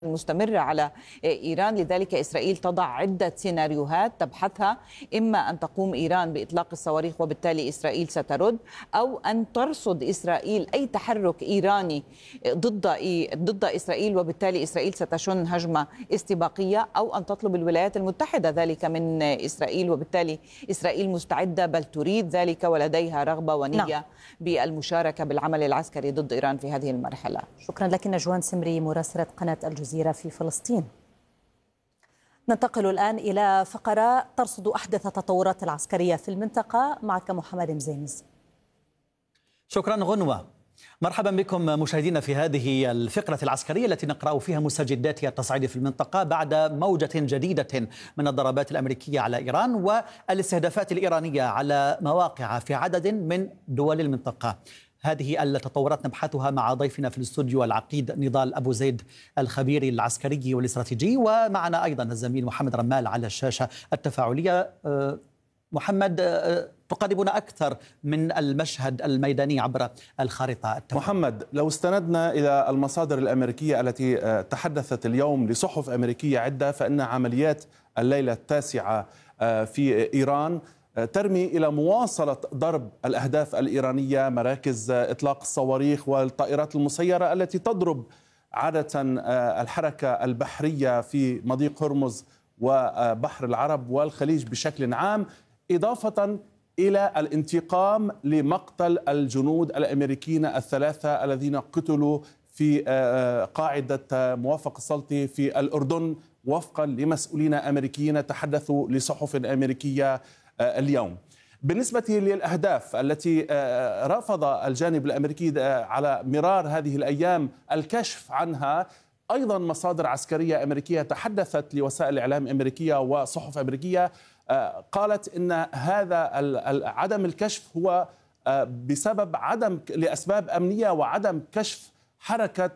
مستمرة على إيران. لذلك إسرائيل تضع عدة سيناريوهات تبحثها، إما أن تقوم إيران بإطلاق الصواريخ وبالتالي إسرائيل سترد، أو أن ترصد إسرائيل أي تحرك إيراني ضد إسرائيل وبالتالي إسرائيل ستشن هجمة استباقية، أو أن تطلب الولايات المتحدة ذلك من إسرائيل وبالتالي إسرائيل مستعدة بل تريد ذلك ولديها رغبة ونية بالمشاركة بالعمل العسكري ضد إيران في هذه المرحلة. شكرا لك نجوان سمري مراسلة قناة الجزيرة في فلسطين. ننتقل الآن إلى فقرة ترصد أحدث التطورات العسكرية في المنطقة. معك محمد مزينز. شكرا غنوة. مرحبا بكم مشاهدينا في هذه الفقرة العسكرية التي نقرأ فيها مستجدات التصعيد في المنطقة بعد موجة جديدة من الضربات الأمريكية على إيران والاستهدافات الإيرانية على مواقع في عدد من دول المنطقة. هذه التطورات نبحثها مع ضيفنا في الاستوديو العقيد نضال أبو زيد الخبير العسكري والاستراتيجي، ومعنا أيضا الزميل محمد رمال على الشاشة التفاعلية. محمد، تقربنا أكثر من المشهد الميداني عبر الخارطة التفاعلية. محمد، لو استندنا إلى المصادر الأمريكية التي تحدثت اليوم لصحف أمريكية عدة، فإن عمليات الليلة التاسعة في إيران ترمي إلى مواصلة ضرب الأهداف الإيرانية، مراكز إطلاق الصواريخ والطائرات المسيرة التي تضرب عادة الحركة البحرية في مضيق هرمز وبحر العرب والخليج بشكل عام، إضافة إلى الانتقام لمقتل الجنود الأمريكيين الثلاثة الذين قتلوا في قاعدة موافق السلطي في الأردن وفقا لمسؤولين أمريكيين تحدثوا لصحف أمريكية اليوم. بالنسبة للأهداف التي رفض الجانب الأمريكي على مرار هذه الأيام الكشف عنها، أيضا مصادر عسكرية أمريكية تحدثت لوسائل الإعلام الأمريكية وصحف أمريكية قالت إن هذا عدم الكشف هو بسبب لأسباب أمنية وعدم كشف حركة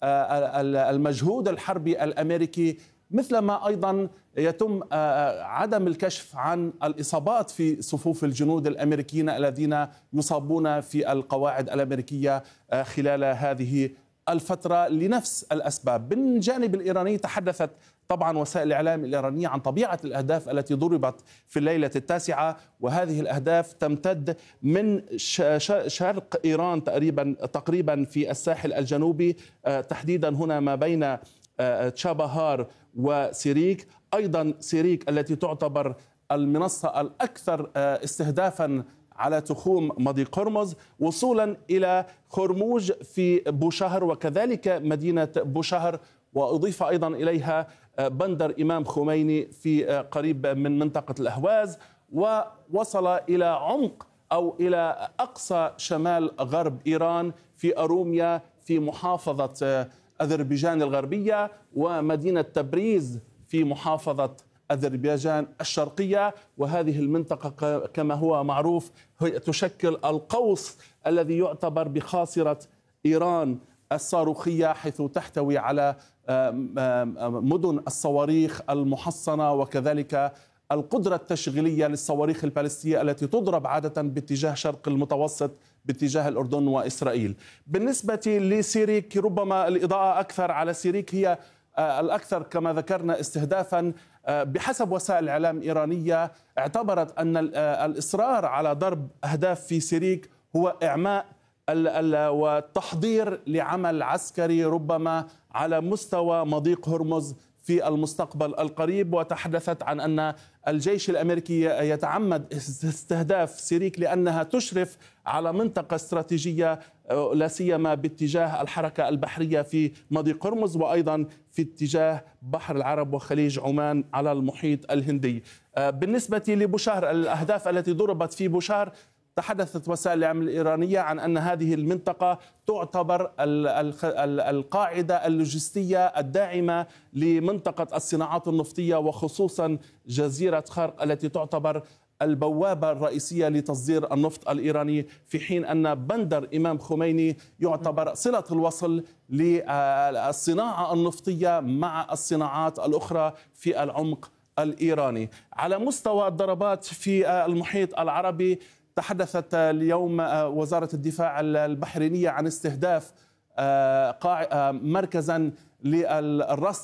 المجهود الحربي الأمريكي، مثلما أيضا يتم عدم الكشف عن الإصابات في صفوف الجنود الأمريكيين الذين يصابون في القواعد الأمريكية خلال هذه الفترة لنفس الأسباب. من الجانب الإيراني تحدثت طبعا وسائل الإعلام الإيرانية عن طبيعة الأهداف التي ضربت في الليلة التاسعة، وهذه الأهداف تمتد من شرق إيران تقريبا في الساحل الجنوبي، تحديدا هنا ما بين تشابهار وسيريك، أيضا سيريك التي تعتبر المنصة الأكثر استهدافا على تخوم مضيق هرمز، وصولا إلى خرموج في بوشهر وكذلك مدينة بوشهر، وأضيف أيضا إليها بندر إمام خميني في قريب من منطقة الأهواز، ووصل إلى عمق أو إلى أقصى شمال غرب إيران في أروميا في محافظة أذربيجان الغربية، ومدينة تبريز في محافظة أذربيجان الشرقية. وهذه المنطقة كما هو معروف تشكل القوس الذي يعتبر بخاصرة إيران الصاروخية، حيث تحتوي على مدن الصواريخ المحصنة وكذلك القدرة التشغيلية للصواريخ البالستية التي تضرب عادة باتجاه شرق المتوسط باتجاه الأردن وإسرائيل. بالنسبة لسيريك، ربما الإضاءة أكثر على سيريك، هي الأكثر كما ذكرنا استهدافا. بحسب وسائل الإعلام الإيرانية اعتبرت أن الإصرار على ضرب أهداف في سيريك هو إعماء والتحضير لعمل عسكري ربما على مستوى مضيق هرمز في المستقبل القريب. وتحدثت عن أن الجيش الأمريكي يتعمد استهداف سيريك لأنها تشرف على منطقة استراتيجية لا سيما باتجاه الحركة البحرية في مضيق هرمز، وأيضا في اتجاه بحر العرب وخليج عمان على المحيط الهندي. بالنسبة لبوشهر، الأهداف التي ضربت في بوشهر، تحدثت وسائل الإعلام الإيرانية عن أن هذه المنطقة تعتبر القاعدة اللوجستية الداعمة لمنطقة الصناعات النفطية، وخصوصا جزيرة خرق التي تعتبر البوابة الرئيسية لتصدير النفط الإيراني، في حين أن بندر إمام خميني يعتبر صلة الوصل للصناعة النفطية مع الصناعات الأخرى في العمق الإيراني. على مستوى الضربات في المحيط العربي، تحدثت اليوم وزارة الدفاع البحرينية عن استهداف مركزا للرصد